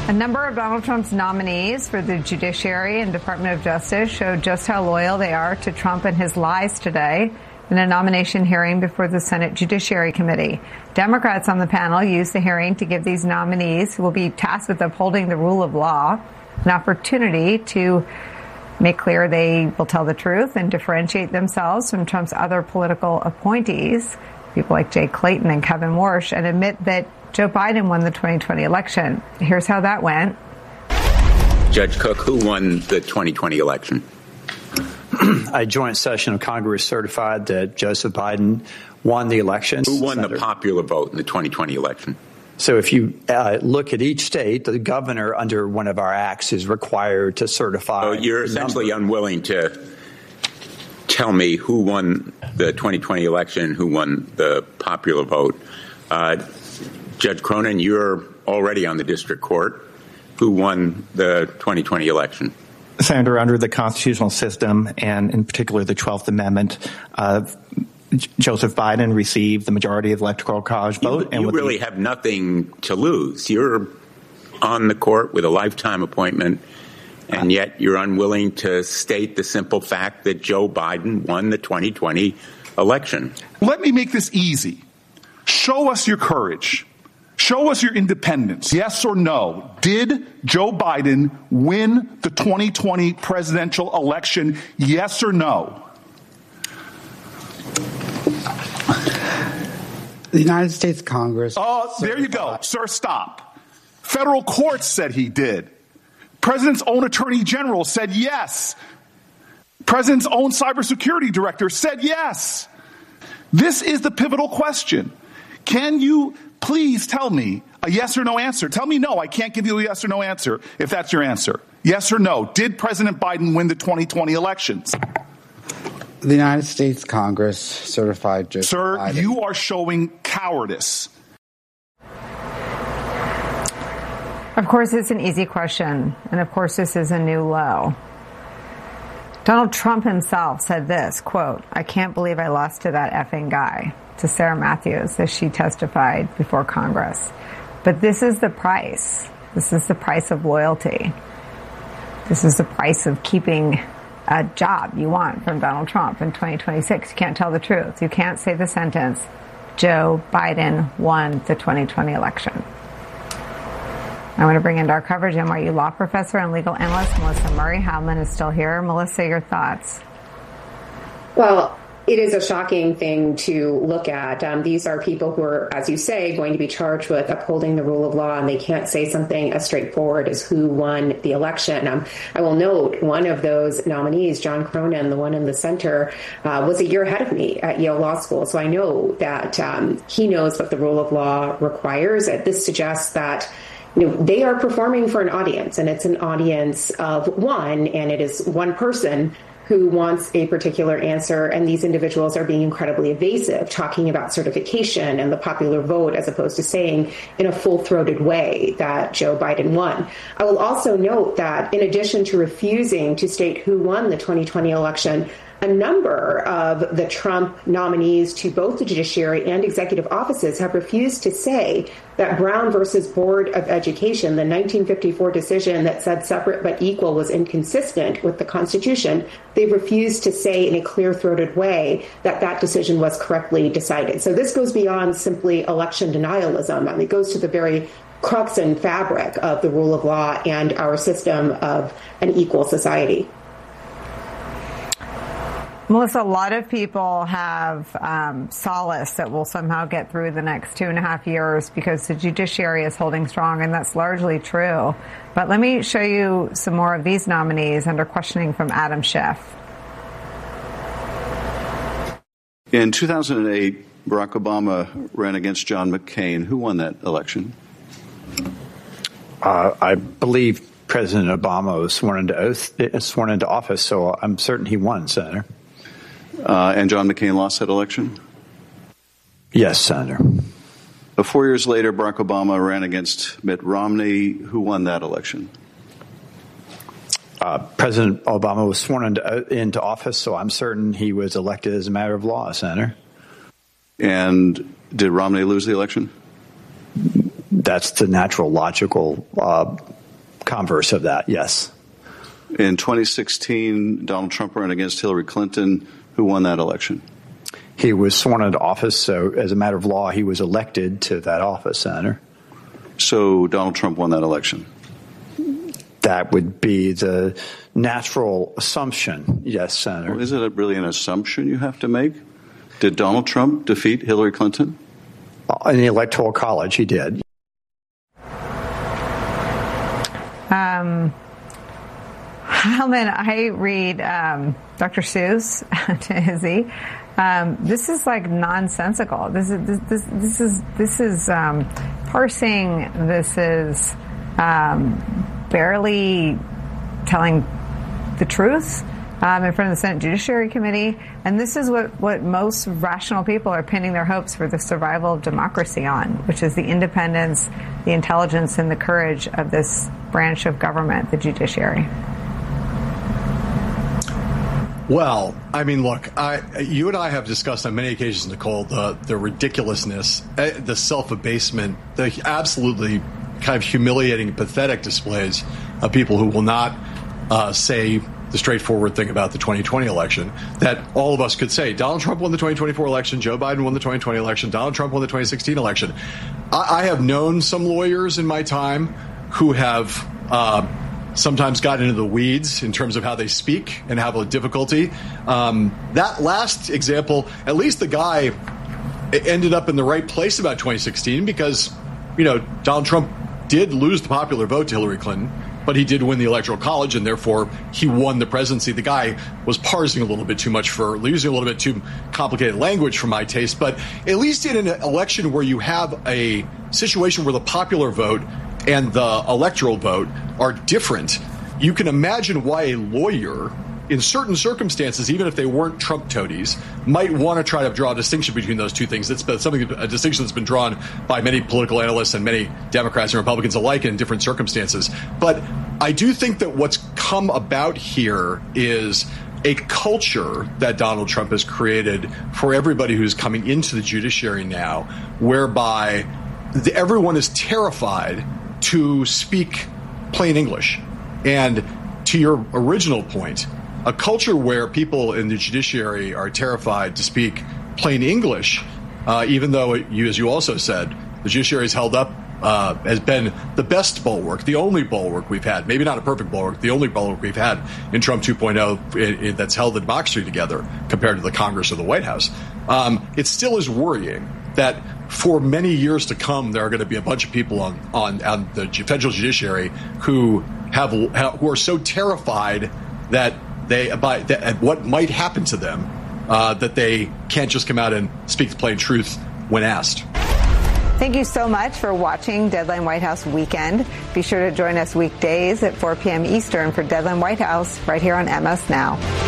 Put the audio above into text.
A number of Donald Trump's nominees for the Judiciary and Department of Justice showed just how loyal they are to Trump and his lies today in a nomination hearing before the Senate Judiciary Committee. Democrats on the panel used the hearing to give these nominees, who will be tasked with upholding the rule of law, an opportunity to make clear they will tell the truth and differentiate themselves from Trump's other political appointees, people like Jay Clayton and Kevin Warsh, and admit that Joe Biden won the 2020 election. Here's how that went. Judge Cook, who won the 2020 election? A joint session of Congress certified that Joseph Biden won the election. Who won the popular vote in the 2020 election? So if you look at each state, the governor under one of our acts is required to certify. So you're essentially unwilling to tell me who won the 2020 election, who won the popular vote. Judge Cronin, you're already on the district court. Who won the 2020 election? Senator, under the constitutional system, and in particular the 12th Amendment, Joseph Biden received the majority of the Electoral College vote. You really have nothing to lose. You're on the court with a lifetime appointment, and yet you're unwilling to state the simple fact that Joe Biden won the 2020 election. Let me make this easy. Show us your courage. Show us your independence. Yes or no? Did Joe Biden win the 2020 presidential election? Yes or no? The United States Congress. There you go. Sir, stop. Federal courts said he did. President's own attorney general said yes. President's own cybersecurity director said yes. This is the pivotal question. Can you please tell me a yes or no answer? Tell me no. I can't give you a yes or no answer if that's your answer. Yes or no? Did President Biden win the 2020 elections? The United States Congress certified Joseph Biden. Sir, you are showing cowardice. Of course, it's an easy question, and of course, this is a new low. Donald Trump himself said this, quote, "I can't believe I lost to that effing guy," to Sarah Matthews as she testified before Congress. But this is the price. This is the price of loyalty. This is the price of keeping a job you want from Donald Trump in 2026. You can't tell the truth. You can't say the sentence, Joe Biden won the 2020 election. I want to bring into our coverage NYU law professor and legal analyst Melissa Murray. Heilman is still here. Melissa, your thoughts? Well, it is a shocking thing to look at. These are people who are, as you say, going to be charged with upholding the rule of law, and they can't say something as straightforward as who won the election. I will note one of those nominees, John Cronin, the one in the center, was a year ahead of me at Yale Law School. So I know that he knows what the rule of law requires. This suggests that they are performing for an audience, and it's an audience of one, and it is one person who wants a particular answer, and these individuals are being incredibly evasive, talking about certification and the popular vote as opposed to saying in a full-throated way that Joe Biden won. I will also note that in addition to refusing to state who won the 2020 election, a number of the Trump nominees to both the judiciary and executive offices have refused to say that Brown versus Board of Education, the 1954 decision that said separate but equal was inconsistent with the Constitution, they refused to say in a clear-throated way that that decision was correctly decided. So this goes beyond simply election denialism. It goes to the very crux and fabric of the rule of law and our system of an equal society. Melissa, a lot of people have solace that we'll somehow get through the next 2.5 years because the judiciary is holding strong, and that's largely true. But let me show you some more of these nominees under questioning from Adam Schiff. In 2008, Barack Obama ran against John McCain. Who won that election? I believe President Obama was sworn into office, so I'm certain he won, Senator. And John McCain lost that election? Yes, Senator. 4 years later, Barack Obama ran against Mitt Romney. Who won that election? President Obama was sworn into office, so I'm certain he was elected as a matter of law, Senator. And did Romney lose the election? That's the natural, logical converse of that, yes. In 2016, Donald Trump ran against Hillary Clinton. Who won that election? He was sworn into office, so as a matter of law, he was elected to that office, Senator. So Donald Trump won that election? That would be the natural assumption, yes, Senator. Well, isn't it really an assumption you have to make? Did Donald Trump defeat Hillary Clinton? In the Electoral College, he did. Hellman, I read Dr. Seuss to Izzy. This is like nonsensical. This is parsing. This is barely telling the truth in front of the Senate Judiciary Committee. And this is what most rational people are pinning their hopes for the survival of democracy on, which is the independence, the intelligence, and the courage of this branch of government, the judiciary. Well, I mean, look, you and I have discussed on many occasions, Nicole, the ridiculousness, the self-abasement, the absolutely kind of humiliating, pathetic displays of people who will not say the straightforward thing about the 2020 election that all of us could say. Donald Trump won the 2024 election. Joe Biden won the 2020 election. Donald Trump won the 2016 election. I have known some lawyers in my time who have sometimes got into the weeds in terms of how they speak and have a difficulty. That last example, at least the guy ended up in the right place about 2016 because, Donald Trump did lose the popular vote to Hillary Clinton, but he did win the Electoral College, and therefore he won the presidency. The guy was parsing a little bit too much using a little bit too complicated language for my taste. But at least in an election where you have a situation where the popular vote and the electoral vote are different, you can imagine why a lawyer, in certain circumstances, even if they weren't Trump toadies, might want to try to draw a distinction between those two things. That's a distinction that's been drawn by many political analysts and many Democrats and Republicans alike in different circumstances. But I do think that what's come about here is a culture that Donald Trump has created for everybody who's coming into the judiciary now, whereby everyone is terrified to speak plain English. And to your original point, a culture where people in the judiciary are terrified to speak plain English, even though, as you also said, the judiciary has held up, has been the best bulwark, the only bulwark we've had, maybe not a perfect bulwark, the only bulwark we've had in Trump 2.0 that's held the democracy together compared to the Congress or the White House. It still is worrying that for many years to come, there are going to be a bunch of people on the federal judiciary who are so terrified that at what might happen to them that they can't just come out and speak the plain truth when asked. Thank you so much for watching Deadline White House Weekend. Be sure to join us weekdays at 4 p.m. Eastern for Deadline White House right here on MS Now.